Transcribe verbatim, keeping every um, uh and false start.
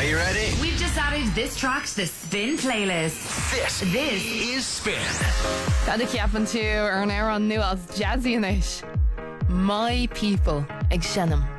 you ready? We've just added this track to the Spin playlist. This, This is Spin. Tá de ceapan tú ar an air an nu as jazzy inis. My people ag Shannon.